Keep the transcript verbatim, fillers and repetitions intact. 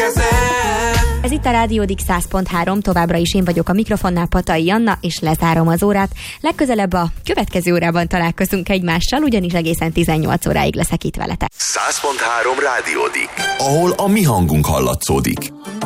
kezed. Ez itt a Rádiódik száz pont három, továbbra is én vagyok a mikrofonnál, Patai Anna, és lezárom az órát. Legközelebb a következő órában találkozunk egymással, ugyanis egészen tizennyolc óráig leszek itt veletek. száz pont három Rádiódik, ahol a mi hangunk hallatszódik.